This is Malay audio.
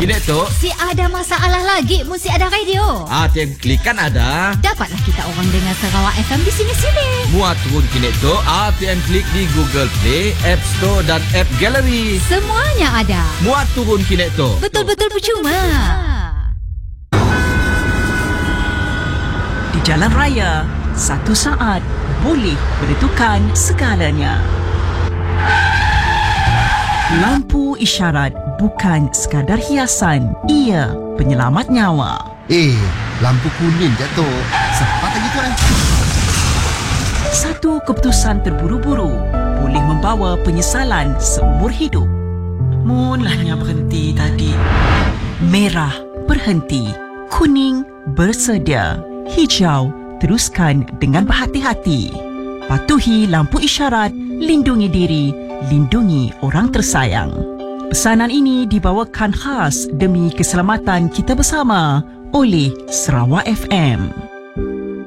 Kini tu Si ada masalah lagi mu si ada radio. ATM Klik kan ada. Dapatlah kita orang dengar Sarawak FM di sini-sini. Muat turun kini tu ATM Klik di Google Play, App Store dan App Gallery. Semuanya ada. Muat turun kini tu. Betul-betul percuma. Di jalan raya, satu saat boleh menentukan segalanya. Lampu isyarat bukan sekadar hiasan, ia penyelamat nyawa. Lampu kuning jatuh. Cepat lagi tu Satu keputusan terburu-buru boleh membawa penyesalan seumur hidup. Mulanya berhenti tadi. Merah berhenti, kuning bersedia, hijau teruskan dengan berhati-hati. Patuhi lampu isyarat, lindungi diri, lindungi orang tersayang. Pesanan ini dibawakan khas demi keselamatan kita bersama oleh Sarawak FM.